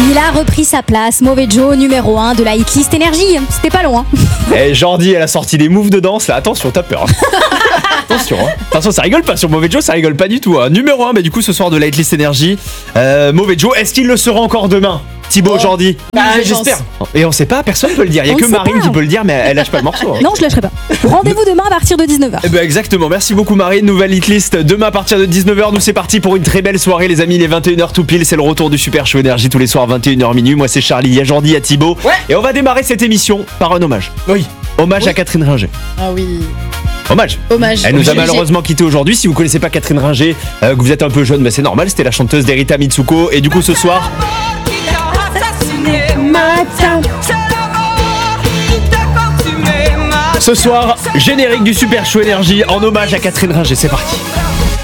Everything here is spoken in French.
Il a repris sa place, Mauvais Joe, numéro 1 de la hitlist énergie. C'était pas loin. Et Jordi, elle a sorti des moves de danse, là, attention, t'as peur. Attention, hein. Attention, ça rigole pas sur Mauvais Joe, ça rigole pas du tout. Hein. Numéro 1, mais du coup, ce soir de la hitlist énergie, Mauvais Joe, est-ce qu'il le sera encore demain Thibaut, Jordi? J'espère. Et on sait pas, personne peut le dire. Il y a que Marine qui peut le dire, mais elle lâche pas le morceau. Hein. Non, je lâcherai pas. Rendez-vous demain à partir de 19h. Eh ben exactement, merci beaucoup Marine, nouvelle hitlist demain à partir de 19h. Nous c'est parti pour une très belle soirée les amis, les 21h tout pile, c'est le retour du Super Show Énergie tous les soirs 21h minuit. Moi c'est Charlie, il y a Jordi, il y a Thibaut. Ouais. Et on va démarrer cette émission par un hommage. Oui. Hommage à Catherine Ringer. Ah oui. Hommage. Elle nous a malheureusement quitté aujourd'hui. Si vous connaissez pas Catherine Ringer, que vous êtes un peu jeune, c'est normal, c'était la chanteuse d'Erita Mitsuko. Et du coup ce soir... Ce soir, générique du Super Show Énergie en hommage à Catherine Ringer, c'est parti.